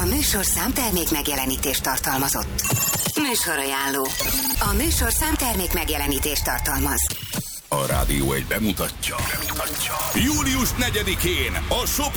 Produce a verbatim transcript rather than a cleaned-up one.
műsorszám termék megjelenítést tartalmazott. Műsorajánló. A műsorszám termék megjelenítést tartalmaz. A Rádió egy bemutatja. bemutatja. július negyedikén a Shop